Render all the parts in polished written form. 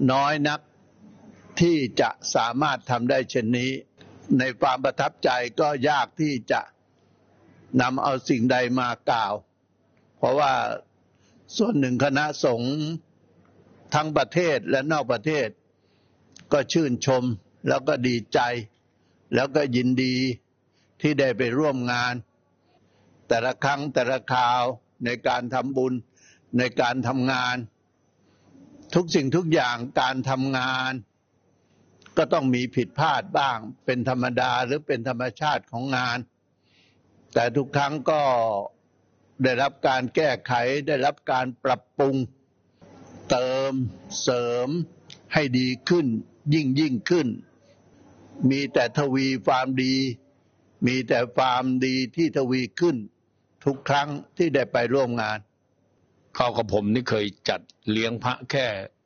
น้อยนักที่จะสามารถทำได้เช่นนี้ในความประทับใจก็ยากที่จะนำเอาสิ่งใดมากล่าวเพราะว่าส่วนหนึ่งคณะสงฆ์ทั้งประเทศและนอกประเทศก็ชื่นชมแล้วก็ดีใจแล้วก็ยินดีที่ได้ไปร่วมงานแต่ละครั้งแต่ละคราวในการทำบุญในการทำงานทุกสิ่งทุกอย่างการทำงานก็ต้องมีผิดพลาดบ้างเป็นธรรมดาหรือเป็นธรรมชาติของงานแต่ทุกครั้งก็ได้รับการแก้ไขได้รับการปรับปรุงเติมเสริมให้ดีขึ้นยิ่งขึ้นมีแต่ทวีความดีมีแต่ความดีที่ทวีขึ้นทุกครั้งที่ได้ไปร่วมงานเข้ากับผมนี่เคยจัดเลี้ยงพระแค่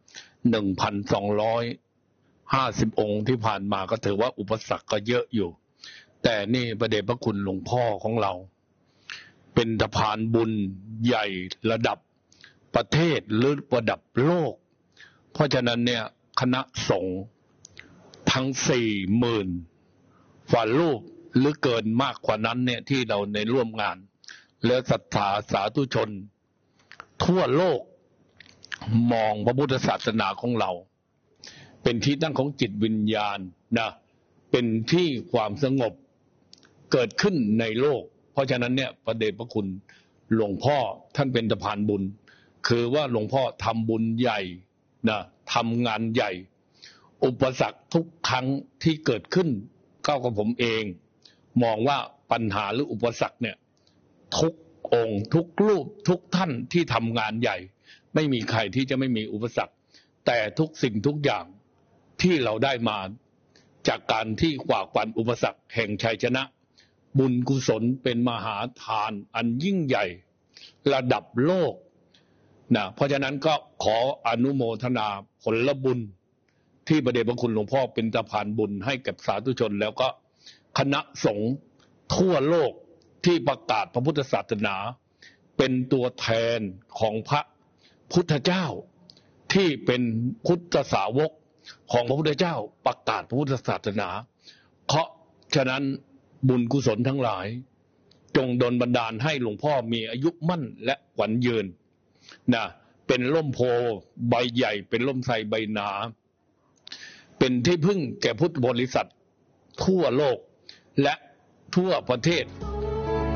1,250 องค์ที่ผ่านมาก็ถือว่าอุปสรรคก็เยอะอยู่แต่นี่พระเดชพระคุณหลวงพ่อของเราเป็นสะพานบุญใหญ่ระดับประเทศหรือระดับโลกเพราะฉะนั้นเนี่ยคณะสงฆ์ทั้ง 40,000 ฝ่ารูปหรือเกินมากกว่านั้นเนี่ยที่เราในร่วมงานและศรัทธาสาธุชนทั่วโลกมองพระพุทธศาสนาของเราเป็นที่ตั้งของจิตวิญญาณนะเป็นที่ความสงบเกิดขึ้นในโลกเพราะฉะนั้นเนี่ยพระเดชพระคุณหลวงพ่อท่านเป็นสะพานบุญคือว่าหลวงพ่อทำบุญใหญ่นะทำงานใหญ่อุปสรรคทุกครั้งที่เกิดขึ้นเข้ากับผมเองมองว่าปัญหาหรืออุปสรรคเนี่ยทุกองค์ทุกรูปทุกท่านที่ทำงานใหญ่ไม่มีใครที่จะไม่มีอุปสรรคแต่ทุกสิ่งทุกอย่างที่เราได้มาจากการที่ฝ่าฟันอุปสรรคแห่งชัยชนะบุญกุศลเป็นมหาทานอันยิ่งใหญ่ระดับโลกนะเพราะฉะนั้นก็ขออนุโมทนาผลบุญที่พระเดชพระคุณหลวงพ่อเป็นสะพานบุญให้กับสาธุชนแล้วก็คณะสงฆ์ทั่วโลกที่ประกาศพระพุทธศาสนาเป็นตัวแทนของพระพุทธเจ้าที่เป็นพุทธสาวกของพระพุทธเจ้าประกาศพระพุทธศาสนาเพราะฉะนั้นบุญกุศลทั้งหลายจงดลบันดาลให้หลวงพ่อมีอายุมั่นและขวัญยืนนะเป็นร่มโพใบใหญ่เป็นร่มไทรใบหนาเป็นที่พึ่งแก่พุทธบริษัททั่วโลกและทั่วประเทศ